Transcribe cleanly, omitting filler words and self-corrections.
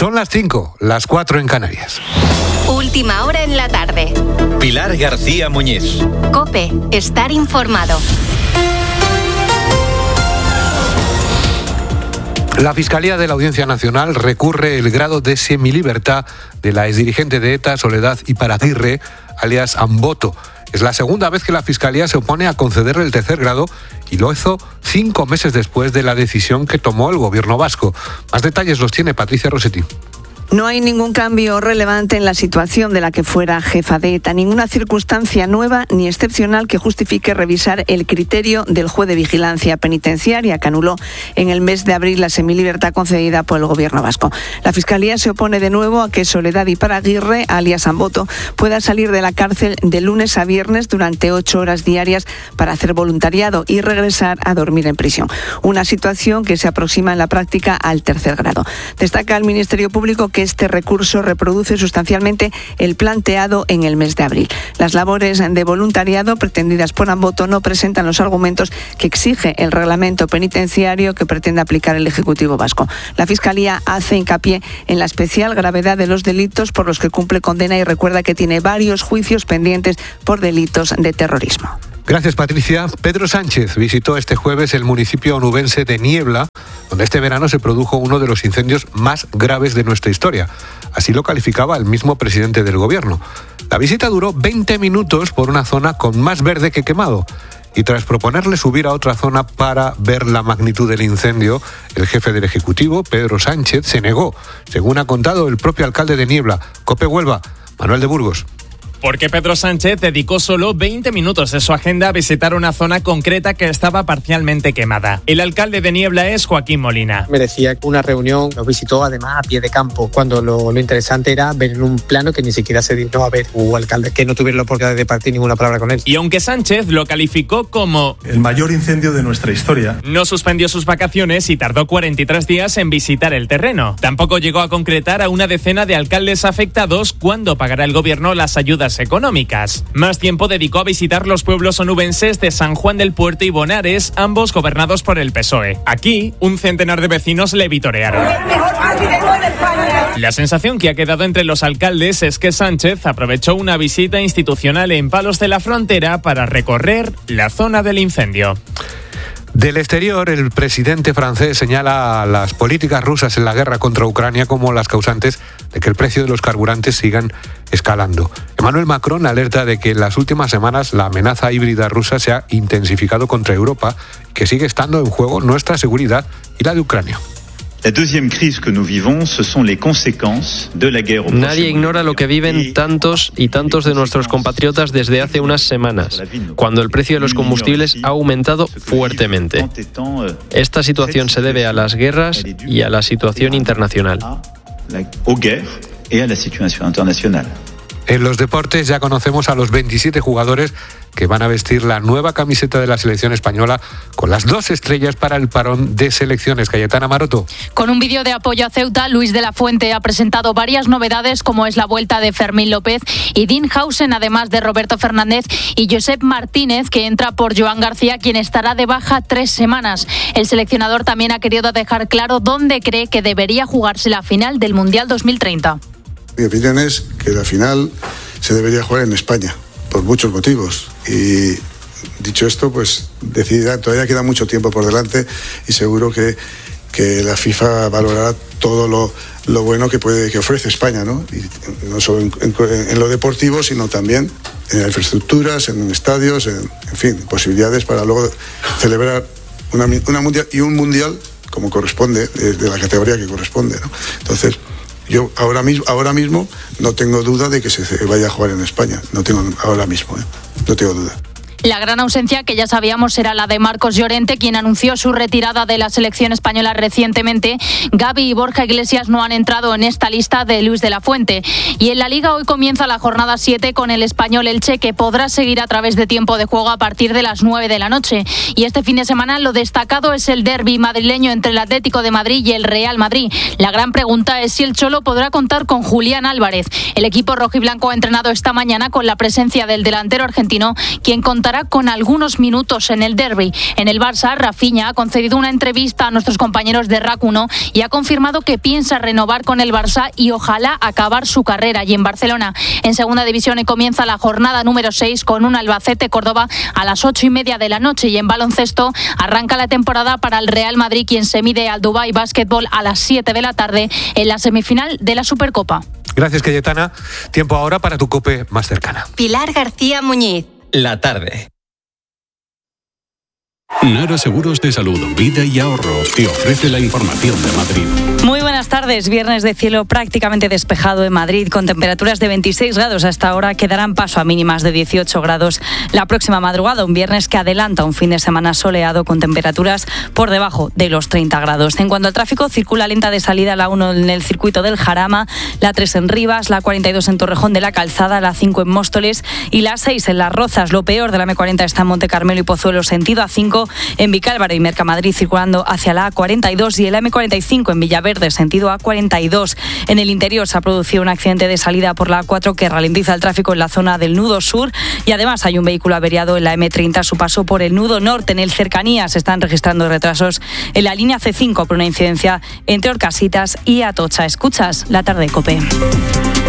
Son las 5, las 4 en Canarias. Última hora en la tarde. Pilar García Muñiz. COPE, estar informado. La Fiscalía de la Audiencia Nacional recurre el grado de semilibertad de la exdirigente de ETA, Soledad Iparaguirre, alias Amboto. Es la segunda vez que la Fiscalía se opone a concederle el tercer grado y lo hizo 5 meses después de la decisión que tomó el gobierno vasco. Más detalles los tiene Patricia Rossetti. No hay ningún cambio relevante en la situación de la que fuera jefa de ETA, ninguna circunstancia nueva ni excepcional que justifique revisar el criterio del juez de vigilancia penitenciaria que anuló en el mes de abril la semilibertad concedida por el gobierno vasco. La Fiscalía se opone de nuevo a que Soledad Iparaguirre, alias Amboto, pueda salir de la cárcel de lunes a viernes durante 8 horas diarias para hacer voluntariado y regresar a dormir en prisión. Una situación que se aproxima en la práctica al tercer grado. Destaca el Ministerio Público que este recurso reproduce sustancialmente el planteado en el mes de abril. Las labores de voluntariado pretendidas por Amboto no presentan los argumentos que exige el reglamento penitenciario que pretende aplicar el Ejecutivo vasco. La Fiscalía hace hincapié en la especial gravedad de los delitos por los que cumple condena y recuerda que tiene varios juicios pendientes por delitos de terrorismo. Gracias, Patricia. Pedro Sánchez visitó este jueves el municipio onubense de Niebla, donde este verano se produjo uno de los incendios más graves de nuestra historia. Así lo calificaba el mismo presidente del gobierno. La visita duró 20 minutos por una zona con más verde que quemado. Y tras proponerle subir a otra zona para ver la magnitud del incendio, el jefe del Ejecutivo, Pedro Sánchez, se negó, según ha contado el propio alcalde de Niebla, COPE Huelva, Manuel de Burgos. Porque Pedro Sánchez dedicó solo 20 minutos de su agenda a visitar una zona concreta que estaba parcialmente quemada. El alcalde de Niebla es Joaquín Molina. Merecía una reunión, nos visitó además a pie de campo, cuando lo interesante era ver en un plano que ni siquiera se dignó a ver. Hubo alcaldes que no tuvieron la oportunidad de partir ninguna palabra con él. Y aunque Sánchez lo calificó como el mayor incendio de nuestra historia, no suspendió sus vacaciones y tardó 43 días en visitar el terreno. Tampoco llegó a concretar a una decena de alcaldes afectados cuándo pagará el gobierno las ayudas económicas. Más tiempo dedicó a visitar los pueblos onubenses de San Juan del Puerto y Bonares, ambos gobernados por el PSOE. Aquí, un centenar de vecinos le vitorearon. La sensación que ha quedado entre los alcaldes es que Sánchez aprovechó una visita institucional en Palos de la Frontera para recorrer la zona del incendio. Del exterior, el presidente francés señala a las políticas rusas en la guerra contra Ucrania como las causantes de que el precio de los carburantes sigan escalando. Emmanuel Macron alerta de que en las últimas semanas la amenaza híbrida rusa se ha intensificado contra Europa y que sigue estando en juego nuestra seguridad y la de Ucrania. Nadie ignora lo que viven tantos y tantos de nuestros compatriotas desde hace unas semanas, cuando el precio de los combustibles ha aumentado fuertemente. Esta situación se debe a las guerras y a la situación internacional. En los deportes ya conocemos a los 27 jugadores que van a vestir la nueva camiseta de la selección española con las 2 estrellas para el parón de selecciones. Cayetana Maroto. Con un vídeo de apoyo a Ceuta, Luis de la Fuente ha presentado varias novedades como es la vuelta de Fermín López y Dean Hausen, además de Roberto Fernández y Josep Martínez, que entra por Joan García, quien estará de baja 3 semanas. El seleccionador también ha querido dejar claro dónde cree que debería jugarse la final del Mundial 2030. Mi opinión es que la final se debería jugar en España, por muchos motivos. Y dicho esto, pues todavía queda mucho tiempo por delante y seguro que la FIFA valorará todo lo bueno que ofrece España, ¿no? Y no solo en lo deportivo, sino también en infraestructuras, en estadios, en fin, posibilidades para luego celebrar un mundial como corresponde, de la categoría que corresponde, ¿no? Entonces, yo ahora mismo no tengo duda de que se vaya a jugar en España. No tengo duda. La gran ausencia, que ya sabíamos, era la de Marcos Llorente, quien anunció su retirada de la selección española recientemente. Gavi y Borja Iglesias no han entrado en esta lista de Luis de la Fuente. Y en la Liga hoy comienza la jornada 7 con el Español Elche, que podrá seguir a través de tiempo de juego a partir de las 9 de la noche. Y este fin de semana lo destacado es el derbi madrileño entre el Atlético de Madrid y el Real Madrid. La gran pregunta es si el Cholo podrá contar con Julián Álvarez. El equipo rojiblanco ha entrenado esta mañana con la presencia del delantero argentino, quien contará contará con algunos minutos en el derbi. En el Barça, Rafinha ha concedido una entrevista a nuestros compañeros de RAC 1 y ha confirmado que piensa renovar con el Barça y ojalá acabar su carrera allí en Barcelona. En segunda división comienza la jornada número 6 con un Albacete-Córdoba a las 8:30 de la noche, y en baloncesto arranca la temporada para el Real Madrid, quien se mide al Dubai Basketball a las 7 de la tarde en la semifinal de la Supercopa. Gracias, Cayetana. Tiempo ahora para tu COPE más cercana. Pilar García Muñiz. La tarde. Nara Seguros de Salud, Vida y Ahorro te ofrece la información de Madrid. Muy buenas tardes. Viernes de cielo prácticamente despejado en Madrid, con temperaturas de 26 grados hasta ahora, que darán paso a mínimas de 18 grados la próxima madrugada. Un viernes que adelanta un fin de semana soleado con temperaturas por debajo de los 30 grados. En cuanto al tráfico, circula lenta de salida la 1 en el circuito del Jarama, la 3 en Rivas, la 42 en Torrejón de la Calzada, la 5 en Móstoles y la 6 en Las Rozas. Lo peor de la M40 está en Monte Carmelo y Pozuelo, sentido A5, en Vicálvaro y Mercamadrid, circulando hacia la A42, y el M45 en Villaverde, sentido A42. En el interior se ha producido un accidente de salida por la A4 que ralentiza el tráfico en la zona del nudo sur, y además hay un vehículo averiado en la M30 a su paso por el nudo norte. En el Cercanías se están registrando retrasos en la línea C5 por una incidencia entre Orcasitas y Atocha. Escuchas La Tarde, COPE.